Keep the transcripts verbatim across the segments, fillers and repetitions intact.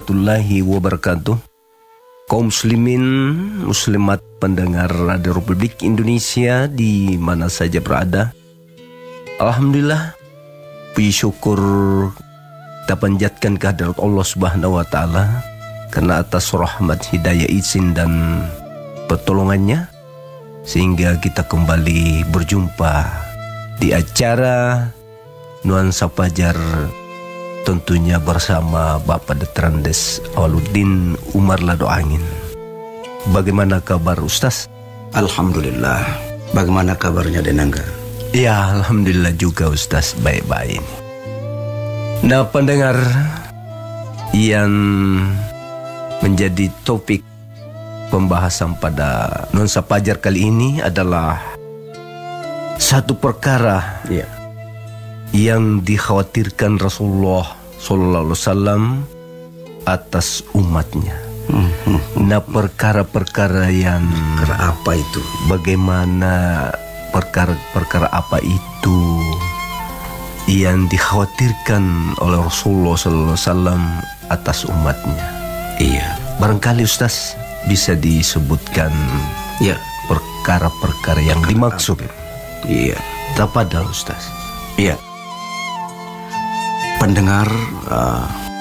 warahmatullahi wabarakatuh. Kaum muslimin, muslimat pendengar Radio Republik Indonesia di mana saja berada. Alhamdulillah, puji syukur kita panjatkan kehadirat Allah Subhanahu wa taala karena atas rahmat, hidayah, izin dan pertolongannya sehingga kita kembali berjumpa di acara Nuansa Fajar, tentunya bersama Bapak Detrandes Awaluddin Umar Lado Angin. Bagaimana kabar Ustaz? Alhamdulillah. Bagaimana kabarnya Denangga? Ya, alhamdulillah juga Ustaz, baik-baik. Nah, pendengar, yang menjadi topik pembahasan pada Nuansa Fajar kali ini adalah satu perkara ya, yang dikhawatirkan Rasulullah Sallallahu Alaihi Wasallam atas umatnya. Hmm. Nah, perkara-perkara yang Perkara apa itu? Bagaimana perkara-perkara apa itu yang dikhawatirkan oleh Rasulullah Sallallahu Alaihi Wasallam atas umatnya? Iya. Barangkali Ustaz bisa disebutkan ya perkara-perkara yang perkara dimaksud. Apa? Iya. Tafadhal Ustaz. Iya. Pendengar uh,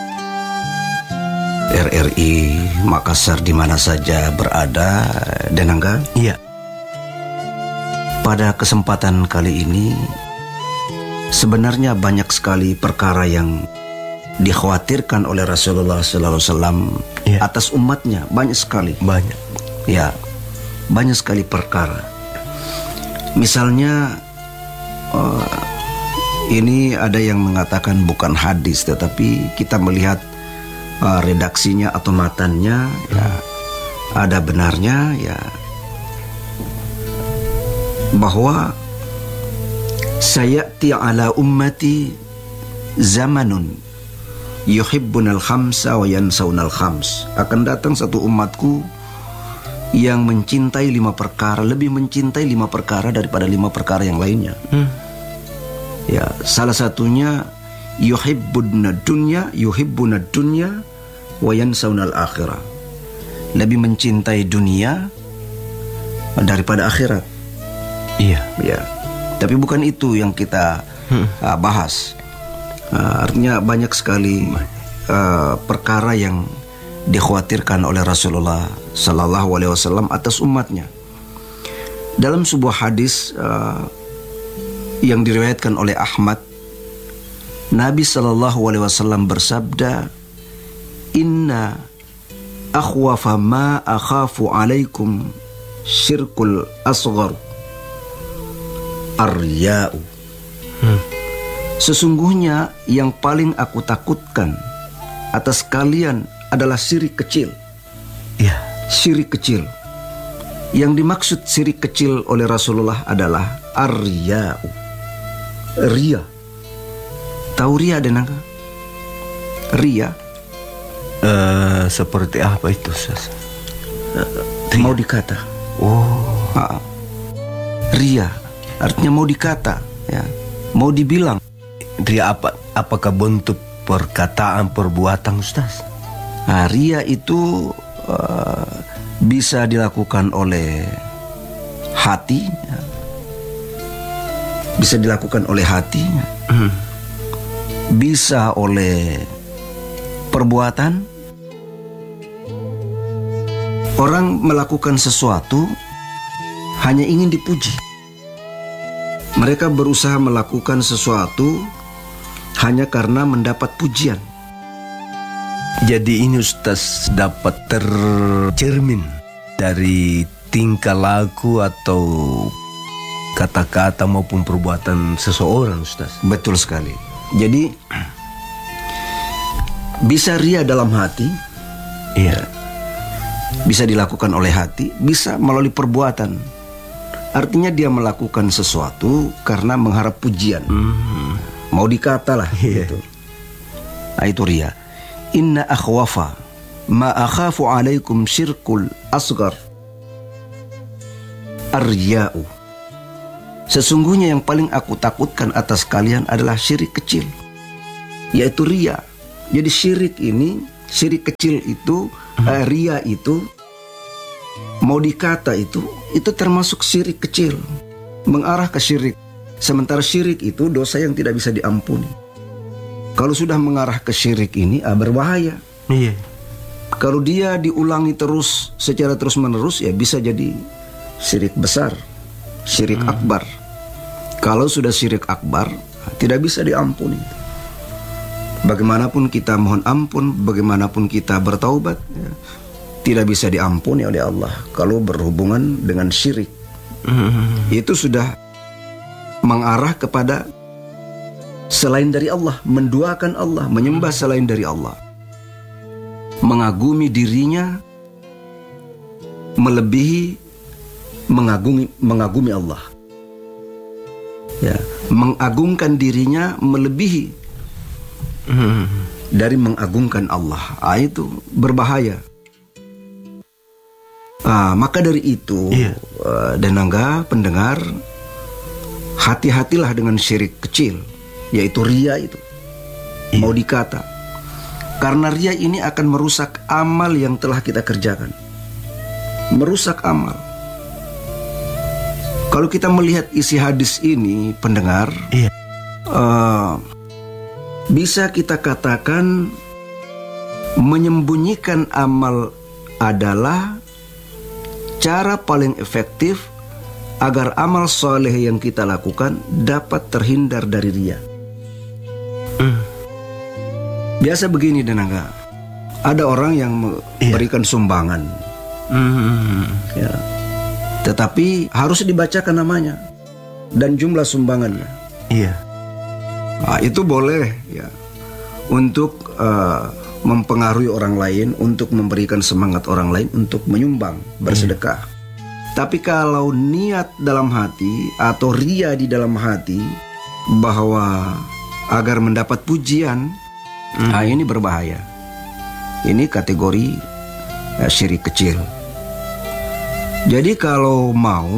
R R I Makassar di mana saja berada, Denangga. Iya. Pada kesempatan kali ini sebenarnya banyak sekali perkara yang dikhawatirkan oleh Rasulullah Sallallahu Alaihi Wasallam ya, atas umatnya. Banyak sekali. Banyak. Ya, banyak sekali perkara. Misalnya uh, ini ada yang mengatakan bukan hadis, tetapi kita melihat uh, redaksinya atau matannya, ya, ada benarnya, ya, bahwa sayati ala ummati zamanun yuhibbunal khamsa wa yansaunal khams. Akan datang satu umatku yang mencintai lima perkara, lebih mencintai lima perkara daripada lima perkara yang lainnya. Hmm. Ya, salah satunya yuhibbuna dunya, yuhibbuna dunya wa yansaunal akhirah. Lebih mencintai dunia daripada akhirat. Iya, ya. Tapi bukan itu yang kita hmm. uh, bahas. Uh, artinya banyak sekali uh, perkara yang dikhawatirkan oleh Rasulullah Sallallahu Alaihi Wasallam atas umatnya. Dalam sebuah hadis uh, yang diriwayatkan oleh Ahmad, Nabi Sallallahu Alaihi Wasallam bersabda, Inna akhwafa ma akhafu alaikum syirkul asghar arya'u. Hmm. Sesungguhnya yang paling aku takutkan atas kalian adalah syirik kecil. Ya, syirik kecil. Yang dimaksud syirik kecil oleh Rasulullah adalah arya'u. Ria. Tahu ria, Denangga? Ria. Uh, seperti apa itu, Ustaz? Uh, mau dikata. Oh. Uh, ria. Artinya mau dikata, ya. Mau dibilang. Ria apa? Apakah bentuk perkataan, perbuatan, Ustaz? Nah, ria itu uh, bisa dilakukan oleh hati, ya. Bisa dilakukan oleh hati, hmm. bisa oleh perbuatan. Orang melakukan sesuatu hanya ingin dipuji. Mereka berusaha melakukan sesuatu hanya karena mendapat pujian. Jadi ini Ustaz dapat tercermin dari tingkah laku atau kata-kata maupun perbuatan seseorang, Ustaz. Betul sekali. Jadi bisa ria dalam hati, iya, bisa dilakukan oleh hati, bisa melalui perbuatan. Artinya dia melakukan sesuatu karena mengharap pujian. Hmm. Mau dikata lah, yeah, gitu. Nah, itu ria. Inna akhwafa ma akhafu alaikum syirkul asgar arya'u. Sesungguhnya yang paling aku takutkan atas kalian adalah syirik kecil, yaitu ria. Jadi syirik ini syirik kecil itu, hmm. eh, ria itu, mau dikata itu, itu termasuk syirik kecil, mengarah ke syirik. Sementara syirik itu dosa yang tidak bisa diampuni. Kalau sudah mengarah ke syirik ini, ah, berbahaya. Iya. Kalau dia diulangi terus secara terus menerus, ya bisa jadi syirik besar, syirik hmm. akbar. Kalau sudah syirik akbar, tidak bisa diampuni. Bagaimanapun kita mohon ampun, bagaimanapun kita bertaubat, ya, tidak bisa diampuni oleh Allah kalau berhubungan dengan syirik. Hmm. Itu sudah mengarah kepada selain dari Allah, menduakan Allah, menyembah selain dari Allah, mengagumi dirinya melebihi mengagumi mengagumi Allah. Ya, mengagungkan dirinya melebihi hmm. dari mengagungkan Allah. Ah, itu berbahaya. Ah, maka dari itu, yeah. uh, Danangga pendengar, hati-hatilah dengan syirik kecil, yaitu ria itu. Yeah. Mau dikata, karena ria ini akan merusak amal yang telah kita kerjakan. Merusak amal. Kalau kita melihat isi hadis ini, pendengar, yeah. uh, bisa kita katakan menyembunyikan amal adalah cara paling efektif agar amal soleh yang kita lakukan dapat terhindar dari ria. Mm. Biasa begini, Danangga, ada orang yang memberikan yeah. sumbangan, mm. ya, tetapi harus dibacakan namanya dan jumlah sumbangannya. Iya. Yeah. Nah, itu boleh, ya, untuk uh, mempengaruhi orang lain, untuk memberikan semangat orang lain untuk menyumbang, bersedekah. Yeah. Tapi kalau niat dalam hati atau ria di dalam hati bahwa agar mendapat pujian, mm. nah ini berbahaya. Ini kategori ya, syirik kecil. Jadi kalau mau,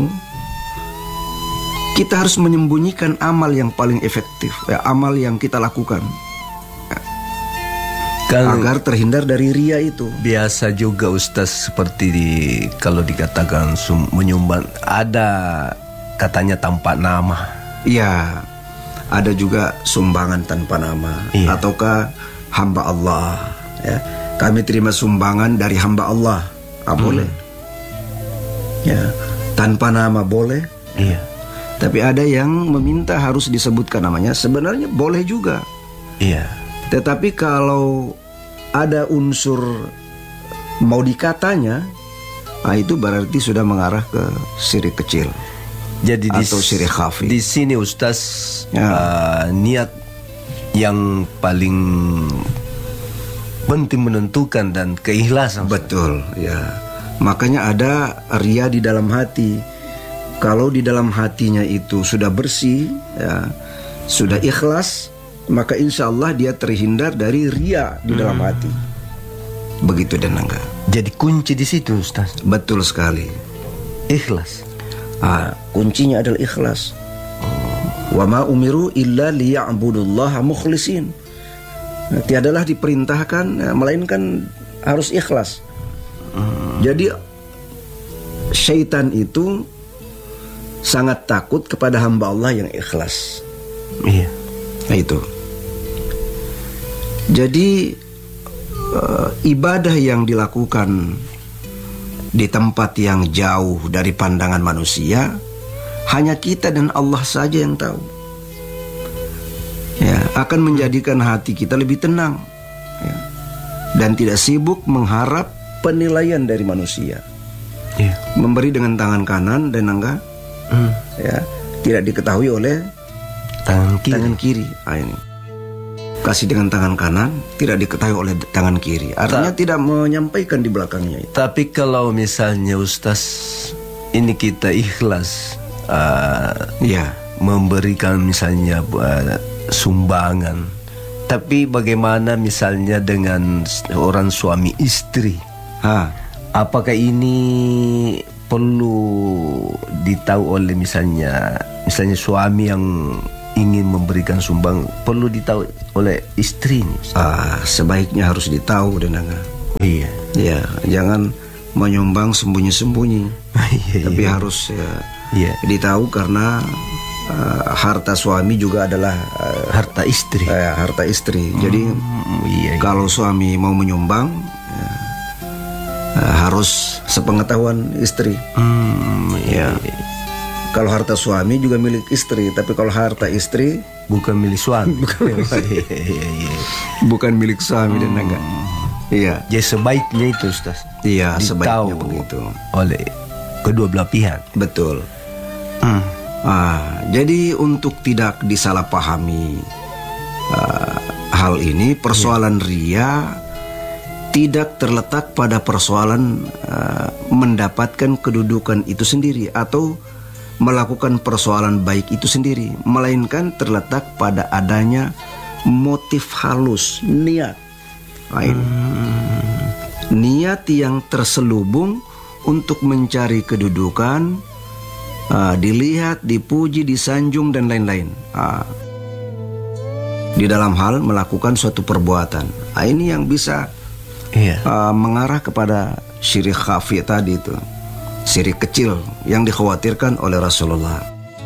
kita harus menyembunyikan amal yang paling efektif, ya, amal yang kita lakukan, ya, agar terhindar dari ria itu. Biasa juga Ustaz, seperti di, kalau dikatakan sum, menyumbang, ada katanya tanpa nama. Iya, ada juga sumbangan tanpa nama, iya. Ataukah hamba Allah, ya, kami terima sumbangan dari hamba Allah, ah, hmm. boleh, ya, tanpa nama boleh, iya. Tapi ada yang meminta harus disebutkan namanya, sebenarnya boleh juga, iya. Tetapi kalau ada unsur mau dikatanya, nah itu berarti sudah mengarah ke syirik kecil. Jadi atau syirik khafi. Di sini Ustaz, ya. uh, niat yang paling penting menentukan dan keikhlasan. Betul, ya. Makanya ada ria di dalam hati. Kalau di dalam hatinya itu sudah bersih, ya, sudah ikhlas, maka insya Allah dia terhindar dari ria di dalam hmm. hati. Begitu, Danangga. Jadi kunci di situ, Ustaz. Betul sekali. Ikhlas. Ah, kuncinya adalah ikhlas. Wa ma umiru illa liya'budullaha mukhlisin. Nah, tiadalah diperintahkan, ya, melainkan harus ikhlas. Hmm. Jadi syaitan itu sangat takut kepada hamba Allah yang ikhlas. Iya. Nah itu. Jadi uh, ibadah yang dilakukan di tempat yang jauh dari pandangan manusia, hanya kita dan Allah saja yang tahu. Ya, akan menjadikan hati kita lebih tenang, ya, dan tidak sibuk mengharap penilaian dari manusia. Yeah. Memberi dengan tangan kanan dan enggak, mm. ya, tidak diketahui oleh tangan kiri. Tangan kiri. Ah, ini. Kasih dengan tangan kanan, tidak diketahui oleh tangan kiri. Artinya Ta tidak menyampaikan di belakangnya itu. Tapi kalau misalnya Ustaz, ini kita ikhlas, uh, ya, memberikan misalnya uh, sumbangan, tapi bagaimana misalnya dengan orang suami istri? Ha. Apakah ini perlu ditahu oleh misalnya misalnya suami yang ingin memberikan sumbang perlu ditahu oleh istri nih, Ustaz? Ah, sebaiknya harus ditahu, Denanga. Iya. Ya, jangan menyumbang sembunyi-sembunyi. Iya, Tapi iya. harus ya, Iya. ditahu karena uh, harta suami juga adalah uh, Harta istri. eh, harta istri. Jadi Hmm, iya, iya. kalau suami mau menyumbang ya, uh, harus sepengetahuan istri. Hmm, iya. Ya. Kalau harta suami juga milik istri, tapi kalau harta istri Bukan milik suami. Iya, iya, iya. bukan milik suami, Denanga. Iya. Jadi sebaiknya itu, Ustaz. Iya, sebaiknya Ditahu begitu. oleh kedua belah pihak. Betul. Hmm. Ah, jadi untuk tidak disalahpahami ah, hal ini, persoalan ria tidak terletak pada persoalan ah, mendapatkan kedudukan itu sendiri atau melakukan persoalan baik itu sendiri, melainkan terletak pada adanya motif halus, niat. Nah, ini. Niat yang terselubung untuk mencari kedudukan, uh, dilihat, dipuji, disanjung, dan lain-lain. Uh, di dalam hal melakukan suatu perbuatan. Nah, ini yang bisa Iya. uh, mengarah kepada syirik khafi tadi itu. Syirik kecil yang dikhawatirkan oleh Rasulullah.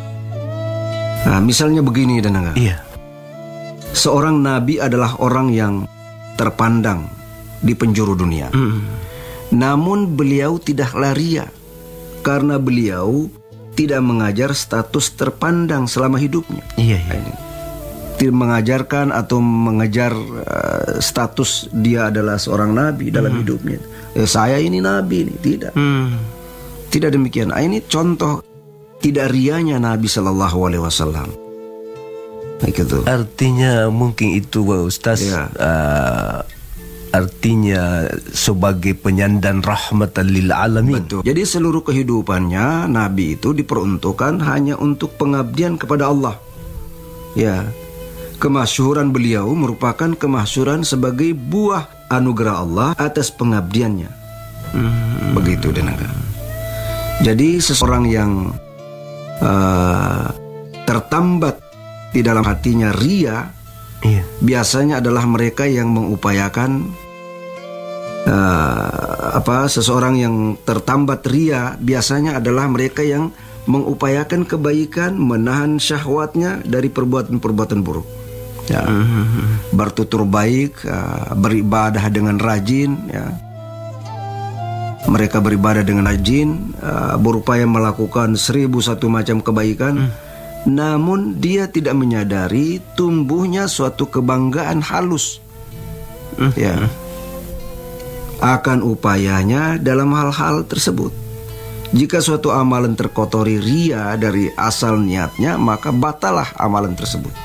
Nah, misalnya begini, Denanga. Iya. Seorang nabi adalah orang yang terpandang di penjuru dunia. Hmm. Namun beliau tidaklah ria karena beliau tidak mengajar status terpandang selama hidupnya. Iya, Nah, iya. ini. Tidak mengajarkan atau mengejar uh, status dia adalah seorang nabi dalam hidupnya. Eh, saya ini nabi ini, tidak. Hmm. Tidak demikian. Ah, ini contoh tidak rianya Nabi Shallallahu Alaihi Wasallam. Nah, gitu. Artinya mungkin itu, Ustaz. Iya. uh, artinya sebagai penyandang rahmatan lil alamin. Betul. Jadi seluruh kehidupannya Nabi itu diperuntukkan hanya untuk pengabdian kepada Allah. Ya, kemasyhuran beliau merupakan kemasyhuran sebagai buah anugerah Allah atas pengabdiannya. Hmm. Begitu, Denanga. Jadi seseorang yang uh, tertambat di dalam hatinya ria, Iya. biasanya adalah mereka yang mengupayakan uh, apa seseorang yang tertambat ria biasanya adalah mereka yang mengupayakan kebaikan, menahan syahwatnya dari perbuatan-perbuatan buruk. Ya, bertutur baik, uh, beribadah dengan rajin. Ya, mereka beribadah dengan rajin, uh, berupaya melakukan seribu satu macam kebaikan. Namun dia tidak menyadari tumbuhnya suatu kebanggaan halus, ya, akan upayanya dalam hal-hal tersebut. Jika suatu amalan terkotori ria dari asal niatnya, maka batalah amalan tersebut.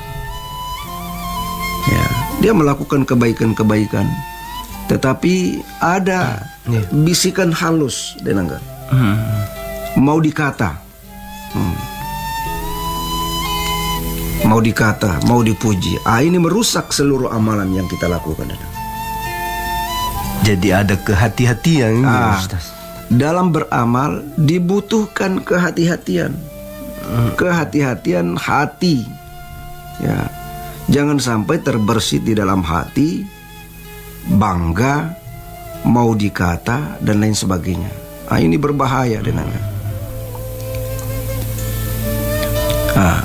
Ya, dia melakukan kebaikan-kebaikan, tetapi ada Ya. bisikan halus, Denangga, Hmm. mau dikata. Hmm. Mau dikata, mau dipuji. Ah, ini merusak seluruh amalan yang kita lakukan. Jadi ada kehati-hatian, Ah, Ustaz. dalam beramal dibutuhkan kehati-hatian. Kehati-hatian hati. Ya. Jangan sampai terbersit di dalam hati bangga, mau dikata dan lain sebagainya. Ah, ini berbahaya, Denanga. Ah.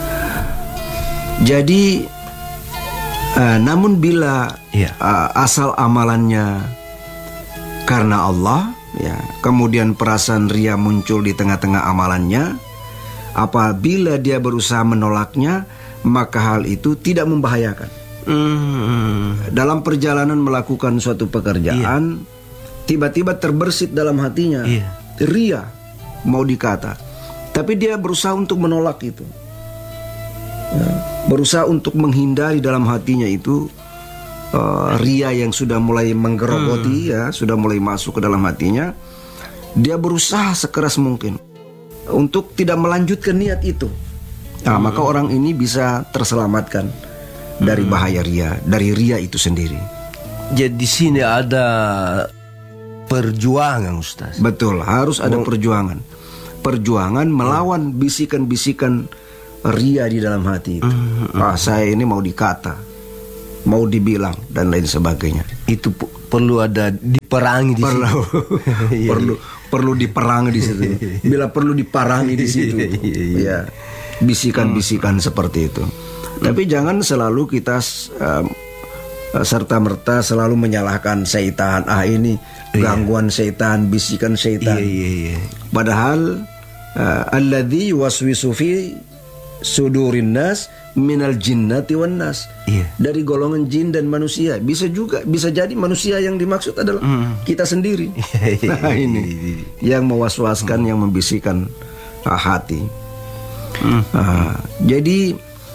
Jadi, uh, namun bila Iya. uh, asal amalannya karena Allah, ya, kemudian perasaan ria muncul di tengah-tengah amalannya, apabila dia berusaha menolaknya, maka hal itu tidak membahayakan. Hmm. Dalam perjalanan melakukan suatu pekerjaan, tiba-tiba terbersit dalam hatinya Iya. ria, mau dikata, tapi dia berusaha untuk menolak itu. Ya, berusaha untuk menghindari dalam hatinya itu uh, ria yang sudah mulai menggerogoti, ya, sudah mulai masuk ke dalam hatinya. Dia berusaha sekeras mungkin untuk tidak melanjutkan niat itu. Nah, maka orang ini bisa terselamatkan dari bahaya ria, dari ria itu sendiri. Jadi di sini ada perjuangan, Ustaz. Betul, harus ada perjuangan. Perjuangan melawan bisikan-bisikan ria di dalam hati itu. Ah, saya ini mau dikata, mau dibilang dan lain sebagainya. Itu pu- perlu ada diperangi di Perlu situ. perlu perlu diperangi di situ. Bila perlu diperangi di situ. Ya, bisikan-bisikan seperti itu. Tapi jangan selalu kita um, serta merta selalu menyalahkan setan. Ah, ini gangguan setan, bisikan setan. Iya, iya, iya. Padahal uh, alladzi yuwaswisu fi sudurin nas minal jinnati wan nas. Iya. Dari golongan jin dan manusia. Bisa juga, bisa jadi manusia yang dimaksud adalah mm. kita sendiri. Nah, ini yang mewaswaskan, yang membisikkan uh, hati. Mm. Uh, jadi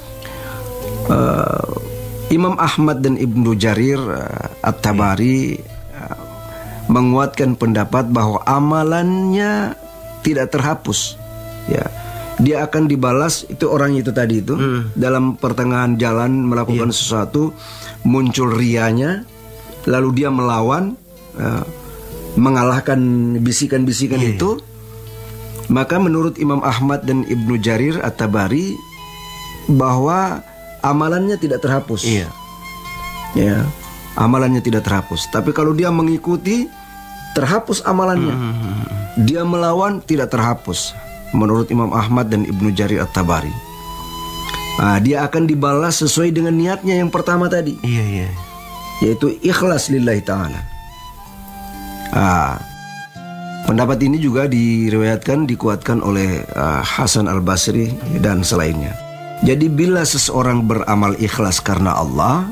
uh, Imam Ahmad dan Ibnu Jarir uh, At-Tabari uh, menguatkan pendapat bahwa amalannya tidak terhapus. Ya, dia akan dibalas, itu orang itu tadi itu hmm. dalam pertengahan jalan melakukan yeah. sesuatu, muncul rianya, lalu dia melawan, uh, mengalahkan bisikan-bisikan yeah. itu. Maka menurut Imam Ahmad dan Ibnu Jarir At-Tabari bahwa amalannya tidak terhapus. Iya. Ya, amalannya tidak terhapus. Tapi kalau dia mengikuti, terhapus amalannya. Mm-hmm. Dia melawan, tidak terhapus. Menurut Imam Ahmad dan Ibnu Jarir At-Tabari. Nah, dia akan dibalas sesuai dengan niatnya yang pertama tadi. Iya, iya. Yaitu ikhlas lillahi ta'ala. Ah, pendapat ini juga diriwayatkan, dikuatkan oleh uh, Hasan Al-Basri dan selainnya. Jadi bila seseorang beramal ikhlas karena Allah,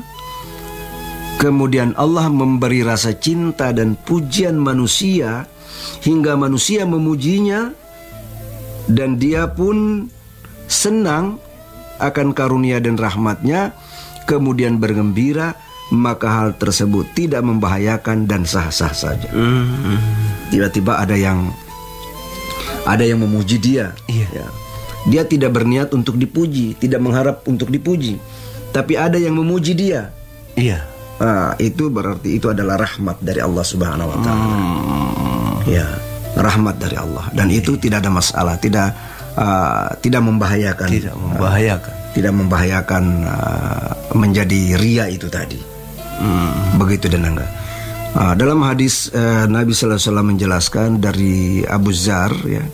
kemudian Allah memberi rasa cinta dan pujian manusia hingga manusia memujinya, dan dia pun senang akan karunia dan rahmatnya, kemudian bergembira, maka hal tersebut tidak membahayakan dan sah-sah saja. Mm-hmm. Tiba-tiba ada yang ada yang memuji dia. Iya. Ya. Dia tidak berniat untuk dipuji, tidak mengharap untuk dipuji, tapi ada yang memuji dia. Iya. Nah, itu berarti itu adalah rahmat dari Allah Subhanahu Wa Taala. Hmm. Ya, rahmat dari Allah, dan iya. itu tidak ada masalah, tidak uh, tidak membahayakan, tidak membahayakan, uh, tidak membahayakan uh, menjadi ria itu tadi. Hmm. Begitu dan enggak. Uh, dalam hadis uh, Nabi Sallallahu Alaihi Wasallam menjelaskan dari Abu Dzar, ya.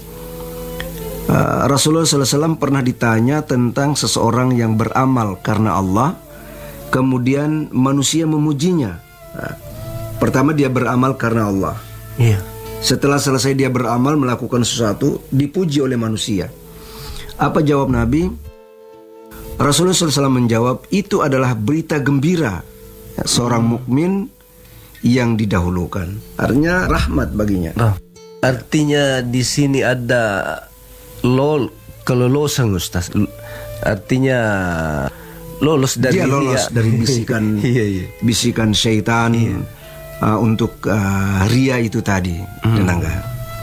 Uh, Rasulullah Sallallahu Alaihi Wasallam pernah ditanya tentang seseorang yang beramal karena Allah, kemudian manusia memujinya. Nah, pertama dia beramal karena Allah. Iya. Setelah selesai dia beramal melakukan sesuatu, dipuji oleh manusia. Apa jawab Nabi? Rasulullah Sallallahu Alaihi Wasallam menjawab, itu adalah berita gembira ya, seorang hmm. mukmin yang didahulukan. Artinya rahmat baginya. Nah, artinya di sini ada lol kelolosan, Ustaz. Artinya lolos dari dia lolos ria. dari bisikan iya, iya. bisikan syaitan iya. uh, untuk uh, ria itu tadi, mm. dan enggak.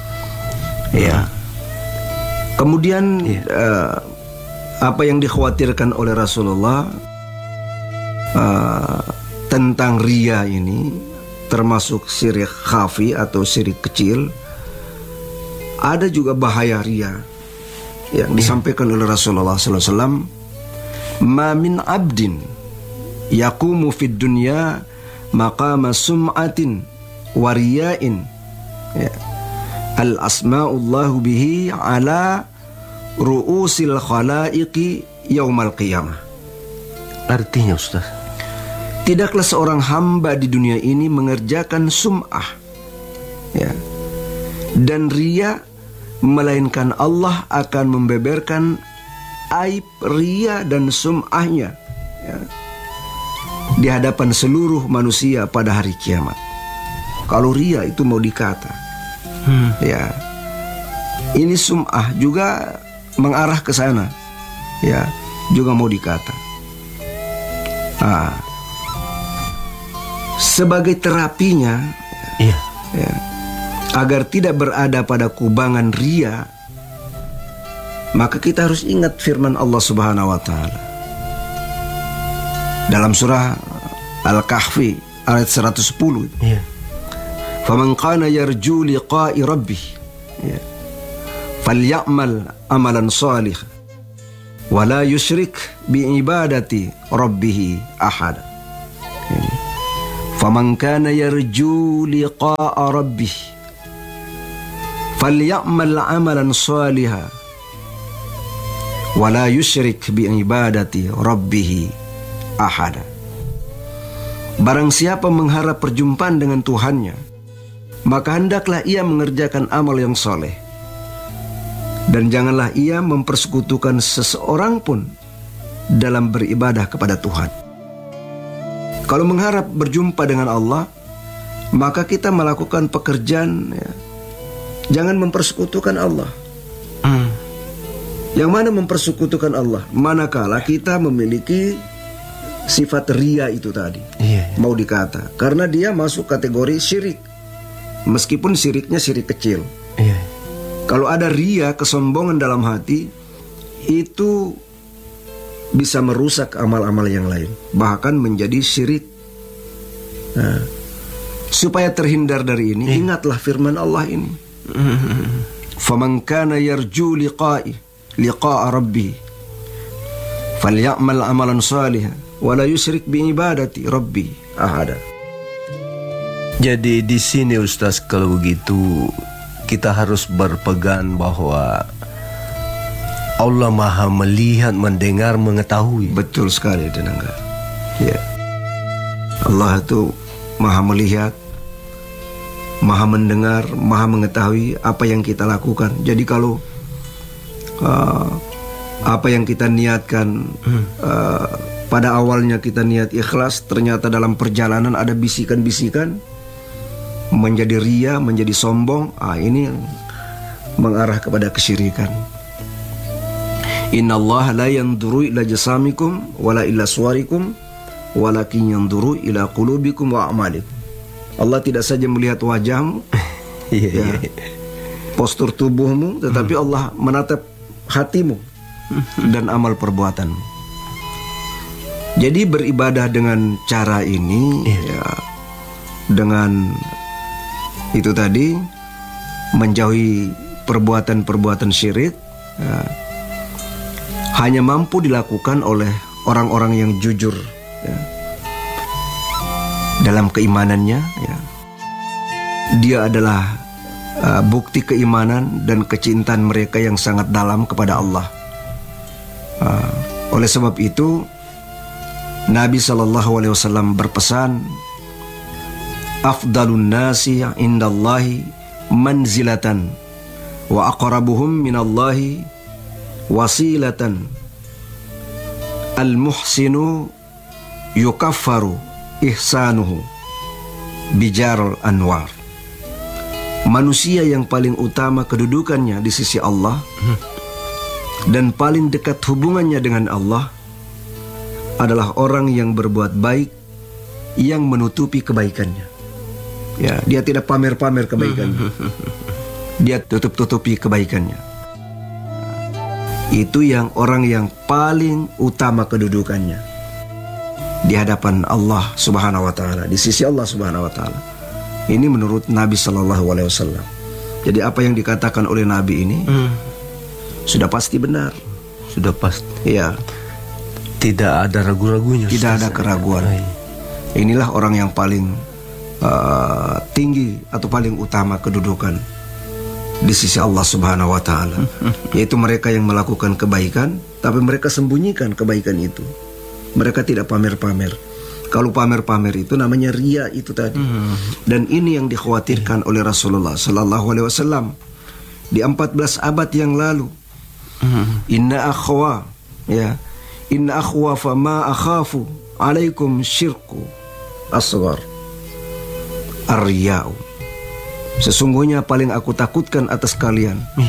Ya. Kemudian iya. uh, apa yang dikhawatirkan oleh Rasulullah uh, tentang ria ini, termasuk syirik khafi atau syirik kecil, ada juga bahaya ria yang disampaikan oleh Rasulullah sallallahu alaihi wasallam. Ma min abdin yaqumu fid dunya maqama sum'atin wa riya'in, ya. Al asma'ullahu bihi ala ru'usil khalaiqi yaumal qiyamah. Artinya, Ustaz, tidaklah seorang hamba di dunia ini mengerjakan sum'ah, ya, dan riya, melainkan Allah akan membeberkan aib ria dan sum'ahnya, ya, di hadapan seluruh manusia pada hari kiamat. Kalau ria itu mau dikata, hmm. ya, ini sum'ah juga mengarah ke sana, ya, juga mau dikata. Ah, sebagai terapinya, iya. ya, agar tidak berada pada kubangan ria, maka kita harus ingat firman Allah Subhanahu wa taala dalam surah Al-Kahfi ayat seratus sepuluh. Iya. Faman kana yarju liqa'i rabbih, ya, falyamal amalan salih wala yusyrik bi ibadati rabbih ahad. Faman kana yarju liqa'a rabbih falyamal amalan salihan wala yusyrik bi ibadati rabbih ahad. Barang siapa mengharap perjumpaan dengan Tuhannya, maka hendaklah ia mengerjakan amal yang soleh, dan janganlah ia mempersekutukan seseorang pun dalam beribadah kepada Tuhan. Kalau mengharap berjumpa dengan Allah, maka kita melakukan pekerjaan, ya, jangan mempersekutukan Allah. Hmm. Yang mana mempersekutukan Allah? Manakala kita memiliki sifat ria itu tadi, iya, iya. mau dikata, karena dia masuk kategori syirik, meskipun syiriknya syirik kecil. Iya. Kalau ada ria, kesombongan dalam hati, itu bisa merusak amal-amal yang lain, bahkan menjadi syirik. Nah, supaya terhindar dari ini, iya. ingatlah firman Allah ini. Faman kana yarju liqa'i liqa'a rabbi falyamal amalan salihan wala yusyrik bi ibadati rabbi ahada. Jadi di sini Ustaz, kalau begitu kita harus berpegang bahwa Allah Maha melihat, mendengar, mengetahui. Betul sekali, Denangga. Ya. Allah itu Maha melihat, Maha mendengar, Maha mengetahui apa yang kita lakukan. Jadi kalau uh, apa yang kita niatkan, hmm. uh, pada awalnya kita niat ikhlas, ternyata dalam perjalanan ada bisikan-bisikan menjadi ria, menjadi sombong. Ah, ini yang mengarah kepada kesyirikan. Innallaha la yanzuru ila jasamikum wala ila suwarikum walakin yanzuru ila qulubikum wa a'malikum. Allah tidak saja melihat wajahmu, ya, postur tubuhmu, tetapi hmm. Allah menatap hatimu dan amal perbuatanmu. Jadi beribadah dengan cara ini, yeah. ya, dengan itu tadi, menjauhi perbuatan-perbuatan syirik, ya, hanya mampu dilakukan oleh orang-orang yang jujur, ya, dalam keimanannya. Ya. Dia adalah uh, bukti keimanan dan kecintaan mereka yang sangat dalam kepada Allah. Uh, oleh sebab itu, Nabi Shallallahu Alaihi Wasallam berpesan, "Afdalun nasi indallahi manzilatan, wa aqrabuhum minallahi wasilatan. Al-muhsinu yukaffaru ihsanuhu bijarul anwar." Manusia yang paling utama kedudukannya di sisi Allah dan paling dekat hubungannya dengan Allah adalah orang yang berbuat baik, yang menutupi kebaikannya. Ya, dia tidak pamer-pamer kebaikannya. Dia tutup-tutupi kebaikannya. Itu yang orang yang paling utama kedudukannya di hadapan Allah Subhanahu wa taala, di sisi Allah Subhanahu wa taala. Ini menurut Nabi Sallallahu Alaihi Wasallam. Jadi apa yang dikatakan oleh Nabi ini hmm. sudah pasti benar, sudah pasti. Ya. Tidak ada ragu-ragunya. Tidak ada keraguan. Inilah orang yang paling uh, tinggi atau paling utama kedudukan di sisi Allah Subhanahu wa taala. Yaitu mereka yang melakukan kebaikan, tapi mereka sembunyikan kebaikan itu. Mereka tidak pamer-pamer. Kalau pamer-pamer itu namanya ria itu tadi. Dan ini yang dikhawatirkan oleh Rasulullah Sallallahu Alaihi Wasallam di empat belas abad yang lalu. Inna akhwa, ya, inna akhwa fa ma akhafu alaikum syirku asghar ar-riya'u. Sesungguhnya paling aku takutkan atas kalian